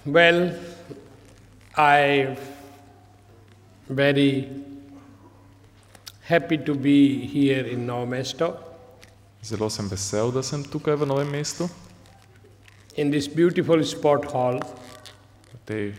Well, I'm very happy to be here in Novo Mesto, Zelo sem vesel, da sem tukaj v Novem mestu, in this beautiful sport hall, v tej